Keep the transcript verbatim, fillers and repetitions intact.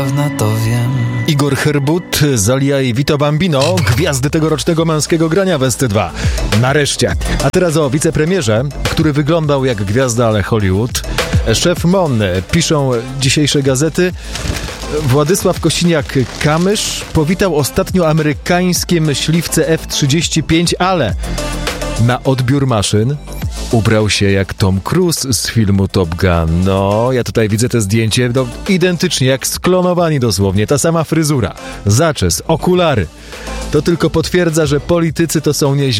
to wiem. Igor Herbut, Zalia i Vito Bambino, gwiazdy tegorocznego męskiego grania w S T dwa. Nareszcie. A teraz o wicepremierze, który wyglądał jak gwiazda, ale Hollywood. Szef Mon, piszą dzisiejsze gazety. Władysław Kosiniak-Kamysz powitał ostatnio amerykańskie myśliwce F trzydzieści pięć, ale na odbiór maszyn ubrał się jak Tom Cruise z filmu Top Gun. No, ja tutaj widzę te zdjęcie, no, identycznie, jak sklonowani dosłownie. Ta sama fryzura, zaczes, okulary. To tylko potwierdza, że politycy to są nieźli.